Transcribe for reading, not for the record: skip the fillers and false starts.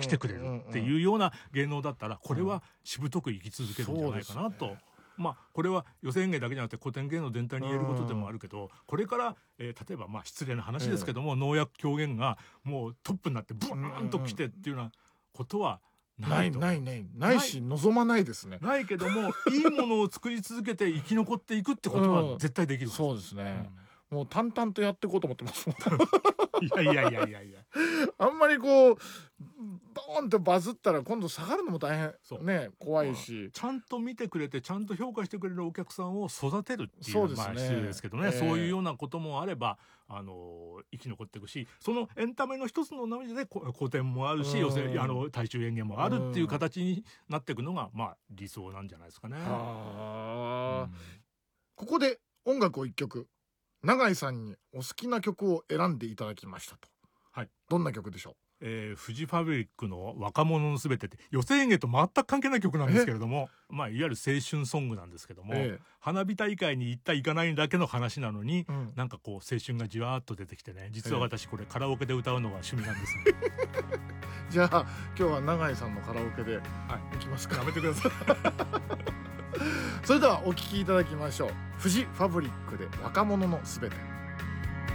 来てくれるっていうような芸能だったら、これはしぶとく生き続けるんじゃないかなと。これは寄席演芸だけじゃなくて古典芸能全体に言えることでもあるけど、これから例えば失礼な話ですけども、能や狂言がもうトップになってブーンと来てっていうようなことはないし望まないですね。 ないけども、いいものを作り続けて生き残っていくってことは絶対できる。 そうですね。もう淡々とやっていこうと思ってますもん。 いやあんまりこうドーンとバズったら今度下がるのも大変ね、怖いし、 ちゃんと見てくれてちゃんと評価してくれるお客さんを育てるっていう、 そうですね、 失礼ですけどね、そういうようなこともあれば生き残っていくし、そのエンタメの一つの波で古典もあるし、大衆演芸もあるっていう形になっていくのが理想なんじゃないですかね。 ここで音楽を一曲、永井さんにお好きな曲を選んでいただきましたと。 はい。 どんな曲でしょう。フジファブリックの若者のすべてって寄席演芸と全く関係ない曲なんですけれども、いわゆる青春ソングなんですけども、花火大会に行った行かないだけの話なのに、なんかこう青春がじわーっと出てきてね、実は私これカラオケで歌うのが趣味なんです、 じゃあ今日は永井さんのカラオケで行きますか。 やめてください。 それではお聴きいただきましょう。フジファブリックで若者のすべて。